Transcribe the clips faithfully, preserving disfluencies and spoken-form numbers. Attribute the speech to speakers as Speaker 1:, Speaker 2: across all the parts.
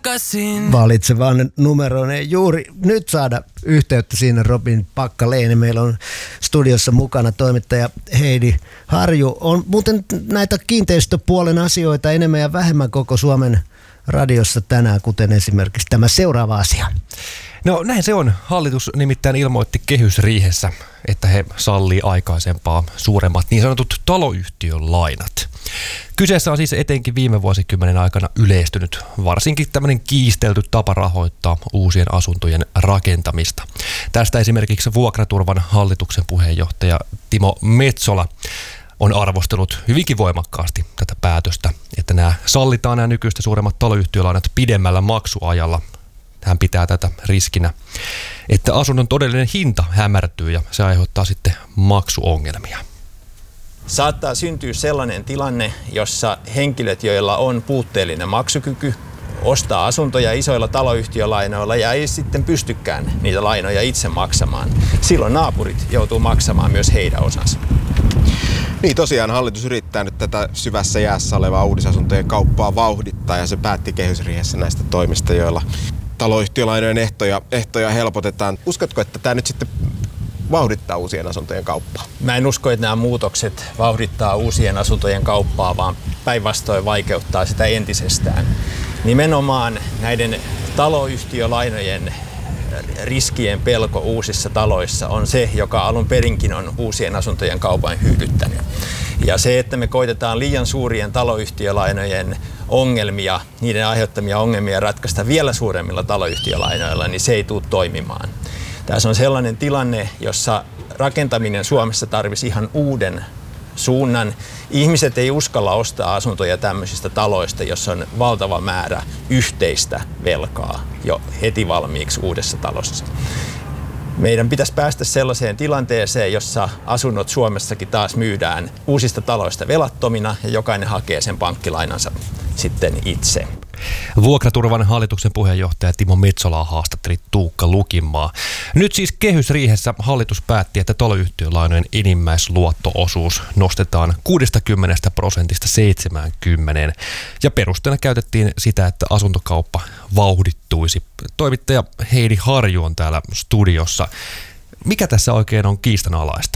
Speaker 1: takaisin.
Speaker 2: Valitsevan numeroon ei juuri nyt saada yhteyttä siinä Robin Packalén. Meillä on studiossa mukana toimittaja Heidi Harju. On muuten näitä kiinteistöpuolen asioita enemmän ja vähemmän koko Suomen radiossa tänään, kuten esimerkiksi tämä seuraava asia.
Speaker 3: No näin se on. Hallitus nimittäin ilmoitti kehysriihessä, että he sallii aikaisempaa suuremmat niin sanotut taloyhtiön lainat. Kyseessä on siis etenkin viime vuosikymmenen aikana yleistynyt varsinkin tämmöinen kiistelty tapa rahoittaa uusien asuntojen rakentamista. Tästä esimerkiksi Vuokraturvan hallituksen puheenjohtaja Timo Metsola on arvostellut hyvinkin voimakkaasti tätä päätöstä, että nämä sallitaan nämä nykyistä suuremmat taloyhtiölainat pidemmällä maksuajalla. Hän pitää tätä riskinä, että asunnon todellinen hinta hämärtyy ja se aiheuttaa sitten maksuongelmia.
Speaker 4: Saattaa syntyä sellainen tilanne, jossa henkilöt, joilla on puutteellinen maksukyky, ostaa asuntoja isoilla taloyhtiölainoilla ja ei sitten pystykään niitä lainoja itse maksamaan. Silloin naapurit joutuu maksamaan myös heidän osansa.
Speaker 5: Niin tosiaan hallitus yrittää nyt tätä syvässä jäässä olevaa uudisasuntojen kauppaa vauhdittaa ja se päätti kehysriihessä näistä toimista, joilla taloyhtiölainojen ehtoja, ehtoja helpotetaan. Uskotko, että tämä nyt sitten vauhdittaa uusien asuntojen kauppaa?
Speaker 4: Mä en usko, että nämä muutokset vauhdittaa uusien asuntojen kauppaa, vaan päinvastoin vaikeuttaa sitä entisestään. Nimenomaan näiden taloyhtiölainojen riskien pelko uusissa taloissa on se, joka alun perinkin on uusien asuntojen kaupan hyydyttänyt. Ja se, että me koitetaan liian suurien taloyhtiölainojen ongelmia, niiden aiheuttamia ongelmia ratkaista vielä suuremmilla taloyhtiölainoilla, niin se ei tule toimimaan. Tässä on sellainen tilanne, jossa rakentaminen Suomessa tarvisi ihan uuden suunnan. Ihmiset ei uskalla ostaa asuntoja tämmöisistä taloista, jossa on valtava määrä yhteistä velkaa jo heti valmiiksi uudessa talossa. Meidän pitäisi päästä sellaiseen tilanteeseen, jossa asunnot Suomessakin taas myydään uusista taloista velattomina ja jokainen hakee sen pankkilainansa sitten itse.
Speaker 3: Vuokraturvan hallituksen puheenjohtaja Timo Metsolaa haastatteli Tuukka Lukinmaa. Nyt siis kehysriihessä hallitus päätti, että taloyhtiölainojen enimmäisluotto-osuus nostetaan kuudestakymmenestä prosentista seitsemäänkymmeneen. Ja perusteena käytettiin sitä, että asuntokauppa vauhdittuisi. Toimittaja Heidi Harju on täällä studiossa. Mikä tässä oikein on kiistanalaista?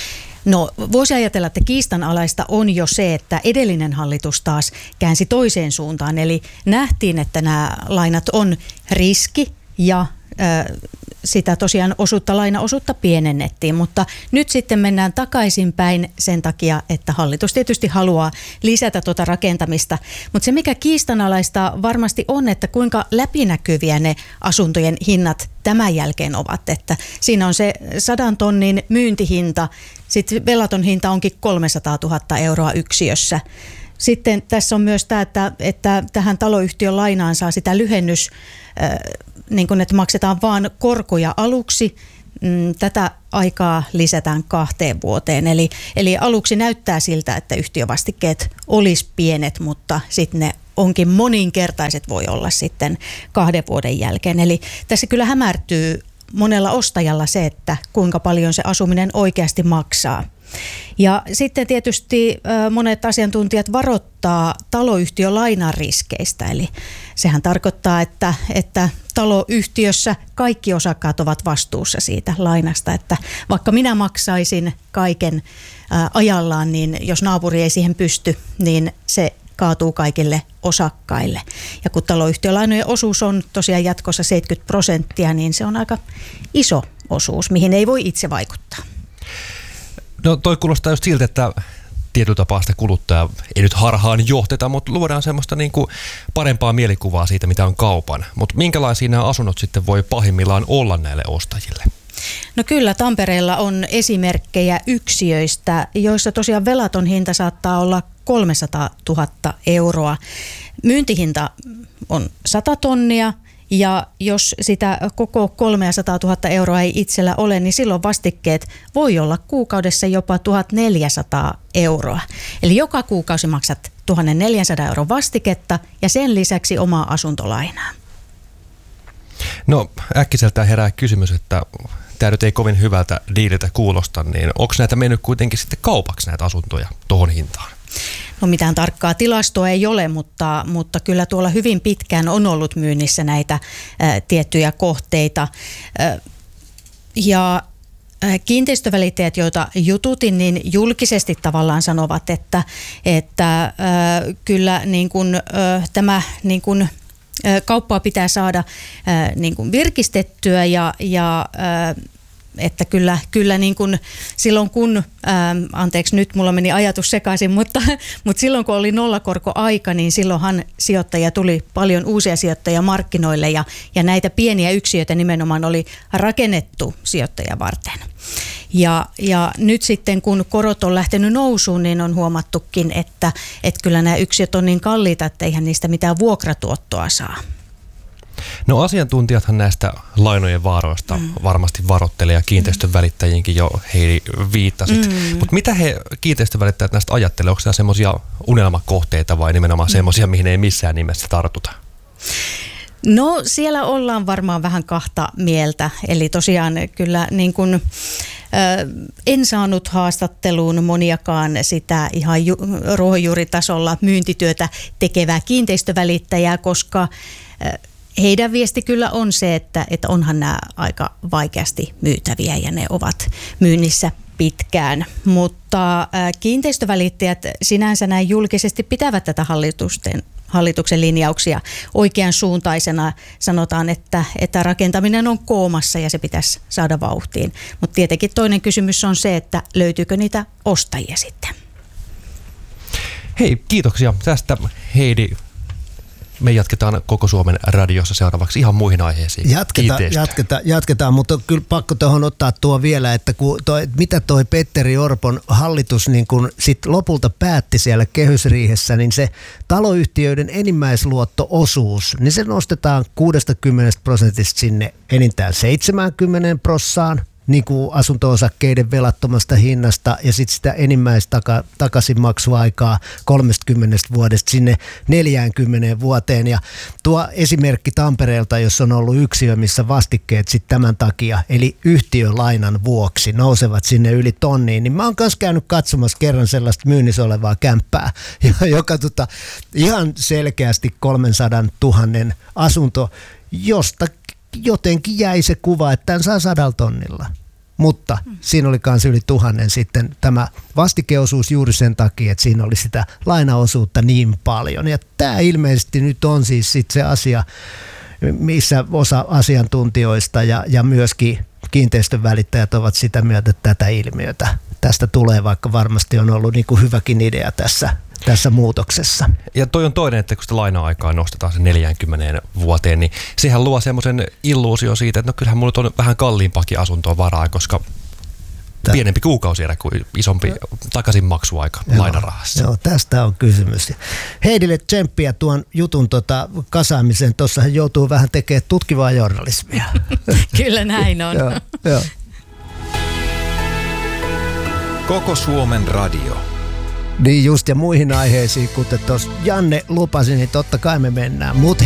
Speaker 6: No voisi ajatella, että kiistanalaista on jo se, että edellinen hallitus taas käänsi toiseen suuntaan. Eli nähtiin, että nämä lainat on riski ja ö, sitä tosiaan osuutta, lainaosuutta pienennettiin. Mutta nyt sitten mennään takaisinpäin sen takia, että hallitus tietysti haluaa lisätä tuota rakentamista. Mutta se mikä kiistanalaista varmasti on, että kuinka läpinäkyviä ne asuntojen hinnat tämän jälkeen ovat. Että siinä on se sadan tonnin myyntihinta. Sitten velaton hinta onkin kolmesataatuhatta euroa yksiössä. Sitten tässä on myös tämä, että, että tähän taloyhtiön lainaan saa sitä lyhennys, äh, niin kuin että maksetaan vaan korkoja aluksi. Mm, tätä aikaa lisätään kahteen vuoteen. Eli, eli aluksi näyttää siltä, että yhtiövastikkeet olisi pienet, mutta sitten ne onkin moninkertaiset voi olla sitten kahden vuoden jälkeen. Eli tässä kyllä hämärtyy monella ostajalla se, että kuinka paljon se asuminen oikeasti maksaa. Ja sitten tietysti monet asiantuntijat varoittaa taloyhtiölainan riskeistä. Eli sehän tarkoittaa, että, että taloyhtiössä kaikki osakkaat ovat vastuussa siitä lainasta. Että vaikka minä maksaisin kaiken ajallaan, niin jos naapuri ei siihen pysty, niin se kaatuu kaikille osakkaille. Ja kun taloyhtiölainojen osuus on tosiaan jatkossa seitsemänkymmentä prosenttia, niin se on aika iso osuus, mihin ei voi itse vaikuttaa.
Speaker 3: No toi kuulostaa just siltä, että tietyllä tapaa sitä kuluttajaa ei nyt harhaan johteta, mutta luodaan semmoista niin kuin parempaa mielikuvaa siitä, mitä on kaupan. Mutta minkälaisia nämä asunnot sitten voi pahimmillaan olla näille ostajille?
Speaker 6: No kyllä, Tampereella on esimerkkejä yksiöistä, joissa tosiaan velaton hinta saattaa olla kolmesataatuhatta euroa. Myyntihinta on sata tonnia ja jos sitä koko kolmesataatuhatta euroa ei itsellä ole, niin silloin vastikkeet voi olla kuukaudessa jopa tuhatneljäsataa euroa. Eli joka kuukausi maksat tuhatneljäsataa euron vastiketta ja sen lisäksi omaa asuntolainaa.
Speaker 3: No äkkiseltään herää kysymys, että tämä nyt ei kovin hyvältä diililtä kuulosta, niin onko näitä mennyt kuitenkin sitten kaupaksi näitä asuntoja tuohon hintaan?
Speaker 6: No mitään tarkkaa tilastoa ei ole, mutta, mutta kyllä tuolla hyvin pitkään on ollut myynnissä näitä ää, tiettyjä kohteita. Ää, ja kiinteistövälittäjät, joita jututin, niin julkisesti tavallaan sanovat, että, että ää, kyllä niin kuin, ää, tämä niin kuin, ää, kauppaa pitää saada ää, niin kuin virkistettyä ja, ja ää, että kyllä, kyllä niin kuin silloin kun, ää, anteeksi nyt mulla meni ajatus sekaisin, mutta, mutta silloin kun oli nollakorkoaika, niin silloinhan sijoittajia tuli paljon uusia sijoittajia markkinoille ja, ja näitä pieniä yksiöitä nimenomaan oli rakennettu sijoittajia varten. Ja, ja nyt sitten kun korot on lähtenyt nousuun, niin on huomattukin, että, että kyllä nämä yksiöt on niin kalliita, että eihän niistä mitään vuokratuottoa saa.
Speaker 3: No asiantuntijathan näistä lainojen vaaroista mm. varmasti varoittelee ja kiinteistön välittäjiinkin jo Heidi viittasit. Mm. Mutta mitä he kiinteistön välittäjät näistä ajattelee? Onko nämä semmoisia unelmakohteita vai nimenomaan mm. semmoisia, mihin ei missään nimessä tartuta?
Speaker 6: No siellä ollaan varmaan vähän kahta mieltä. Eli tosiaan kyllä niin kuin, äh, en saanut haastatteluun moniakaan sitä ihan ju- ruohonjuuritasolla myyntityötä tekevää kiinteistövälittäjää, koska äh, heidän viesti kyllä on se, että, että onhan nämä aika vaikeasti myytäviä ja ne ovat myynnissä pitkään. Mutta äh, kiinteistövälittäjät sinänsä näin julkisesti pitävät tätä hallitusten hallituksen linjauksia oikean suuntaisena. Sanotaan, että, että rakentaminen on koomassa ja se pitäisi saada vauhtiin. Mutta tietenkin toinen kysymys on se, että löytyykö niitä ostajia sitten.
Speaker 3: Hei, kiitoksia tästä Heidi. Me jatketaan Koko Suomen radiossa seuraavaksi ihan muihin aiheisiin.
Speaker 2: Jatketaan, jatketaan, jatketaan, mutta kyllä pakko tuohon ottaa tuo vielä, että kun toi, mitä toi Petteri Orpon hallitus niin kun sit lopulta päätti siellä kehysriihessä, niin se taloyhtiöiden enimmäisluotto-osuus, niin se nostetaan kuusikymmentä prosentista sinne enintään seitsemänkymmentä prossaan. Niin kuin asunto-osakkeiden velattomasta hinnasta ja sitten sitä enimmäistakaisinmaksuaikaa kolmekymmentä vuodesta sinne neljäänkymmeneen vuoteen. Ja tuo esimerkki Tampereelta, jossa on ollut yksiö, missä vastikkeet sitten tämän takia, eli yhtiölainan vuoksi nousevat sinne yli tonniin, niin mä oon myös käynyt katsomassa kerran sellaista myynnissä olevaa kämppää, joka tota, ihan selkeästi kolmesataatuhatta asunto, josta jotenkin jäi se kuva, että tämän saa sadalla tonnilla. Mutta mm. siinä oli myös yli tuhannen sitten tämä vastikeosuus juuri sen takia, että siinä oli sitä lainaosuutta niin paljon. Ja tämä ilmeisesti nyt on siis sit se asia, missä osa asiantuntijoista ja, ja myöskin kiinteistön välittäjät ovat sitä mieltä, että tätä ilmiötä tästä tulee, vaikka varmasti on ollut niin kuin hyväkin idea tässä tässä muutoksessa.
Speaker 3: Ja toi on toinen, että kun sitä laina-aikaa nostetaan se neljäänkymmeneen vuoteen, niin sehän luo semmoisen illuusion siitä, että no kyllähän mulla on vähän kalliimpakin asuntoa varaa, koska Tä... pienempi kuukausierä kuin isompi takaisinmaksuaika joo, lainarahassa.
Speaker 2: Joo, tästä on kysymys. Heidille tsemppiä tuon jutun tota, kasaamiseen. Tuossahan joutuu vähän tekemään tutkivaa journalismia.
Speaker 6: Kyllä näin on.
Speaker 2: joo, joo.
Speaker 1: Koko Suomen radio.
Speaker 2: Niin just, ja muihin aiheisiin, kuten tuossa Janne lupasi, niin totta kai me mennään. Mut